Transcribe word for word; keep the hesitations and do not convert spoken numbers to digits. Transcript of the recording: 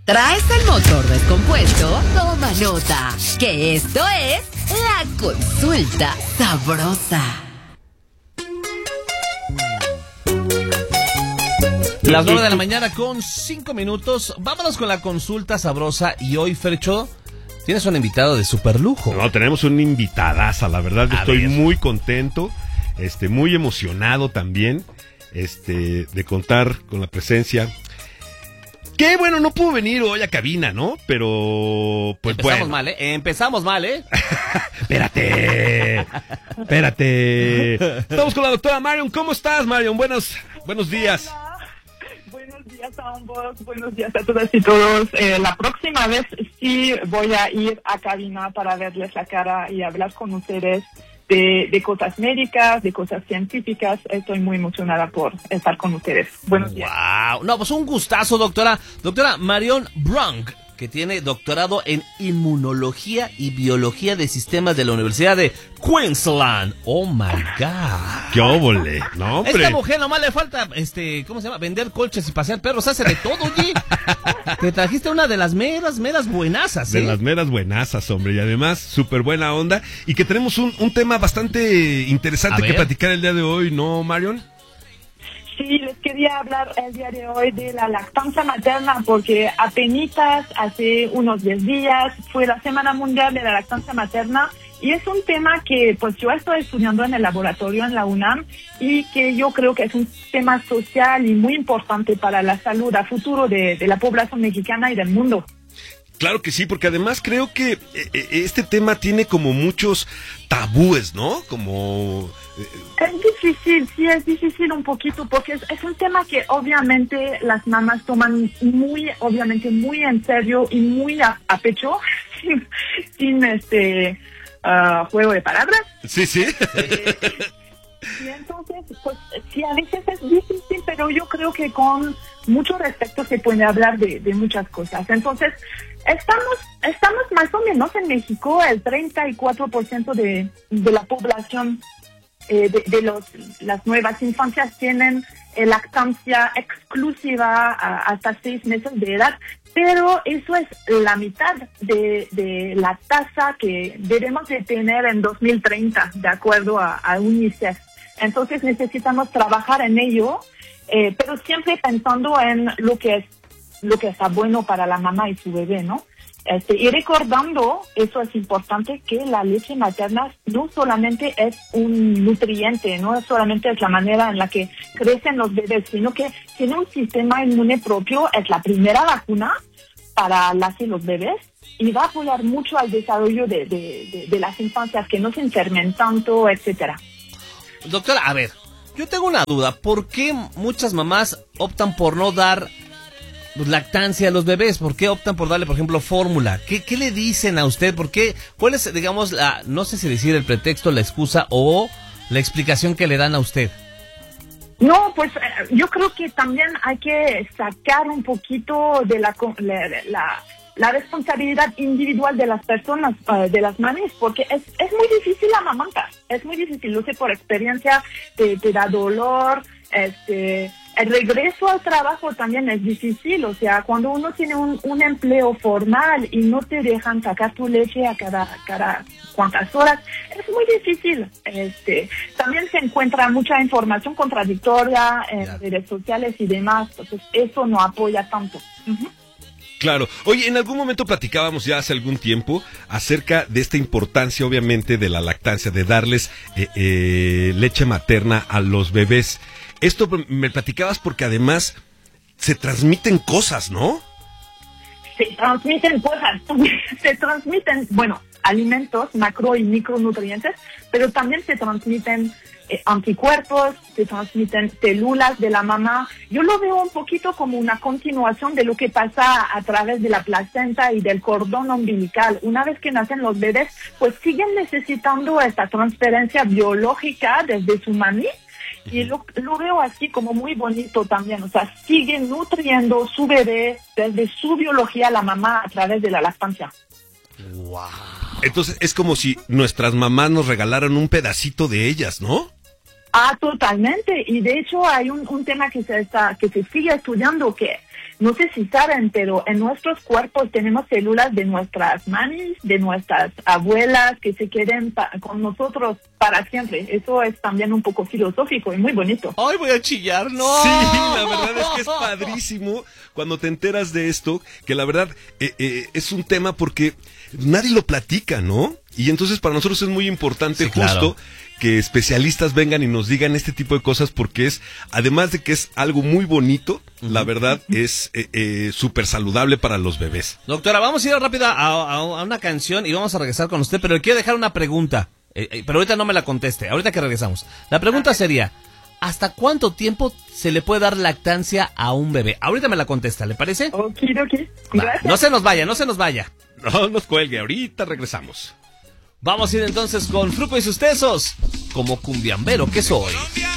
¿Traes el motor descompuesto? Toma nota, que esto es La Consulta Sabrosa. Las nueve de la mañana con cinco minutos. Vámonos con la consulta sabrosa. Y hoy, Fercho, tienes un invitado de super lujo. No, tenemos un invitadaza, la verdad. A estoy ver. muy contento, este, muy emocionado también, este, de contar con la presencia. Que bueno, no pudo venir hoy a cabina, ¿no? Pero, pues Empezamos bueno. mal, ¿eh? Empezamos mal, ¿eh? Espérate, espérate. Estamos con la doctora Marion. ¿Cómo estás, Marion? Buenos, buenos días. Hola. Buenos días a ambos, buenos días a todas y todos. Eh, la próxima vez sí voy a ir a cabina para verles la cara y hablar con ustedes de, de cosas médicas, de cosas científicas. Estoy muy emocionada por estar con ustedes. Buenos días. Wow. No, pues un gustazo, doctora. Doctora Marion Brunk, que tiene doctorado en Inmunología y Biología de Sistemas de la Universidad de Queensland. Oh my God. ¡Qué óvole! No, hombre. Esta mujer nomás le falta, este, ¿cómo se llama? Vender colches y pasear perros. Hace de todo, oye. Te trajiste una de las meras, meras buenazas, ¿eh? De las meras buenazas, hombre, y además súper buena onda, y que tenemos un, un tema bastante interesante A que ver. platicar el día de hoy, ¿no, Marion? Sí, les quería hablar el día de hoy de la lactancia materna porque apenitas hace unos diez días fue la Semana Mundial de la Lactancia Materna y es un tema que pues yo estoy estudiando en el laboratorio en la UNAM y que yo creo que es un tema social y muy importante para la salud a futuro de, de la población mexicana y del mundo. Claro que sí, porque además creo que eh, eh, este tema tiene como muchos tabúes, ¿no? Como... eh, Es difícil, sí, es difícil un poquito porque es, es un tema que obviamente las mamás toman muy, obviamente muy en serio y muy a, a pecho, sin, sin este uh, juego de palabras. Sí, sí. Eh, y entonces, pues sí, a veces es difícil, pero yo creo que con mucho respeto se puede hablar de, de muchas cosas. Entonces, estamos estamos más o menos en México, el treinta y cuatro por ciento de, de la población eh, de, de los las nuevas infancias tienen eh, lactancia exclusiva a, hasta seis meses de edad, pero eso es la mitad de, de la tasa que debemos de tener en dos mil treinta, de acuerdo a, a UNICEF. Entonces necesitamos trabajar en ello, eh, pero siempre pensando en lo que es lo que está bueno para la mamá y su bebé, ¿no? Este, y recordando, eso es importante, que la leche materna no solamente es un nutriente, no solamente es la manera en la que crecen los bebés, sino que tiene un sistema inmune propio, es la primera vacuna para las y los bebés y va a apoyar mucho al desarrollo de, de, de, de las infancias, que no se enfermen tanto, etcétera. Doctora, a ver, yo tengo una duda. ¿Por qué muchas mamás optan por no dar lactancia a los bebés? ¿Por qué optan por darle, por ejemplo, fórmula? ¿Qué, qué le dicen a usted? ¿Por qué? ¿Cuál es, digamos, la, no sé si decir el pretexto, la excusa o la explicación que le dan a usted? No, pues eh, yo creo que también hay que sacar un poquito de la la, la, la responsabilidad individual de las personas, uh, de las mamás, porque es, es muy difícil amamantar, es muy difícil, lo sé por experiencia, te, te da dolor, este... El regreso al trabajo también es difícil, o sea, cuando uno tiene un, un empleo formal y no te dejan sacar tu leche a cada, cada cuantas horas, es muy difícil. Este, también se encuentra mucha información contradictoria en Ya. redes sociales y demás, entonces eso no apoya tanto. Uh-huh. Claro. Oye, en algún momento platicábamos ya hace algún tiempo acerca de esta importancia, obviamente, de la lactancia, de darles eh, eh, leche materna a los bebés. Esto me platicabas porque además se transmiten cosas, ¿no? Se transmiten cosas, se transmiten, bueno, alimentos, macro y micronutrientes, pero también se transmiten eh, anticuerpos, se transmiten células de la mamá. Yo lo veo un poquito como una continuación de lo que pasa a través de la placenta y del cordón umbilical. Una vez que nacen los bebés, pues siguen necesitando esta transferencia biológica desde su mami. Y lo, lo veo así como muy bonito también, o sea, sigue nutriendo su bebé desde su biología, la mamá, a través de la lactancia. Wow. Entonces es como si nuestras mamás nos regalaran un pedacito de ellas, ¿no? Ah, totalmente, y de hecho hay un, un tema que se está, que se sigue estudiando, que no sé si saben, pero en nuestros cuerpos tenemos células de nuestras mamis, de nuestras abuelas, que se queden pa- con nosotros para siempre. Eso es también un poco filosófico y muy bonito. Ay, voy a chillar, no. Sí, la verdad es que es padrísimo cuando te enteras de esto, que la verdad eh, eh, es un tema porque nadie lo platica, ¿no? Y entonces para nosotros es muy importante Sí, claro. justo que especialistas vengan y nos digan este tipo de cosas porque es, además de que es algo muy bonito, uh-huh. la verdad es eh, eh, súper saludable para los bebés. Doctora, vamos a ir rápido a, a, a una canción y vamos a regresar con usted, pero le quiero dejar una pregunta, eh, eh, pero ahorita no me la conteste, ahorita que regresamos. La pregunta sería, ¿hasta cuánto tiempo se le puede dar lactancia a un bebé? Ahorita me la contesta, ¿le parece? Ok, ok. Va, no se nos vaya, no se nos vaya. No nos cuelgue, ahorita regresamos. Vamos a ir entonces con Fruco y sus tesos, como cumbiambero que soy.